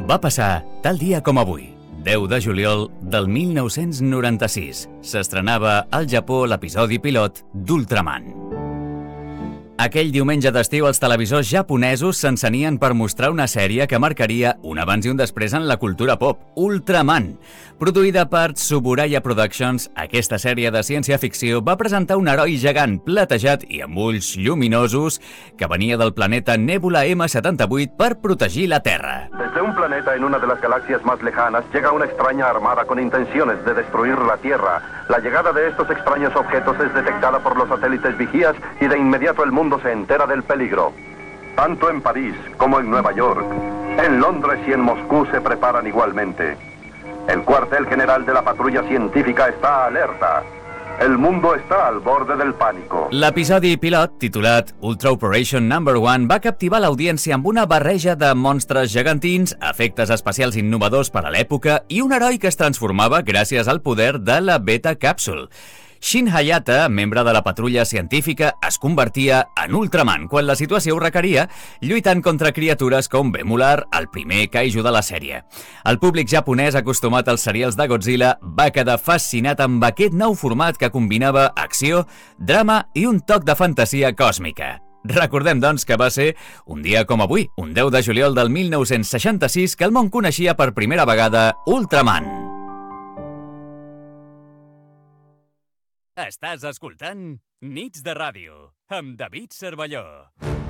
Va passar tal dia com avui, 10 de juliol del 1996. S'estrenava al Japó l'episodi pilot d'Ultraman. Aquell diumenge d'estiu els televisors japonesos s'encenien per mostrar una sèrie que marcaria un abans i un després en la cultura pop, Ultraman. Produïda per Tsuburaya Productions, aquesta sèrie de ciència-ficció va presentar un heroi gegant platejat i amb ulls lluminosos que venia del planeta Nebula M78 per protegir la Terra. Desde un planeta en una de las galaxias más lejanas llega una extraña armada con intenciones de destruir la Tierra. La llegada de estos extraños objetos es detectada por los satélites vigías y de inmediato el mundo se entera del peligro. Tanto en París como en Nueva York, en Londres y en Moscú se preparan igualmente. El cuartel general de la patrulla científica está alerta. El mundo està al borde del pànico. L'episodi pilot, titulat Ultra Operation No. 1, va captivar l'audiència amb una barreja de monstres gegantins, efectes especials innovadors per a l'època i un heroi que es transformava gràcies al poder de la Beta Capsule. Shin Hayata, membre de la patrulla científica, es convertia en Ultraman quan la situació ho requeria, lluitant contra criatures com Bemular, el primer kaiju de la sèrie. El públic japonès, acostumat als serials de Godzilla, va quedar fascinat amb aquest nou format que combinava acció, drama i un toc de fantasia còsmica. Recordem, doncs, que va ser un dia com avui, un 10 de juliol del 1966, que el món coneixia per primera vegada Ultraman. Estàs escoltant Nits de Ràdio, amb David Cervelló.